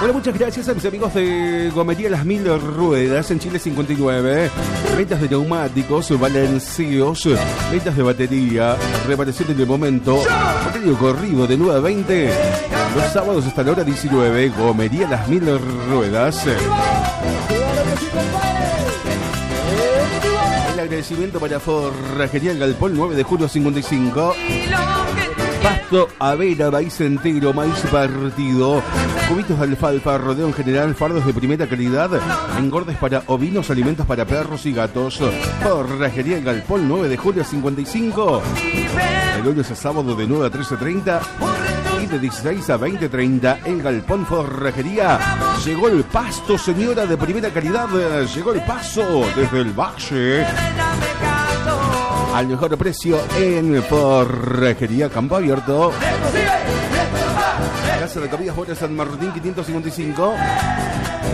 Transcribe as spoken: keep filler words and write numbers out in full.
Bueno, muchas gracias a mis amigos de Gomería Las Mil Ruedas en Chile cincuenta y nueve. Ventas de neumáticos, balanceos, ventas de batería, reparación en el momento, horario corrido de nueve a veinte. Los sábados hasta la hora diecinueve. Gomería Las Mil Ruedas. El agradecimiento para Forrajería El Galpón, nueve de julio cincuenta y cinco. Pasto, avena, maíz entero, maíz partido, cubitos de alfalfa, rodeo en general, fardos de primera calidad, engordes para ovinos, alimentos para perros y gatos. Forrajería El Galpón, nueve de julio cincuenta y cinco. El lunes a sábado de nueve a trece treinta y de dieciséis a veinte treinta. El Galpón Forrajería. Llegó el pasto, señora, de primera calidad. Llegó el paso desde el valle al mejor precio en Forrajería Campo Abierto. Casa de Comidas Buenas San Martín quinientos cincuenta y cinco.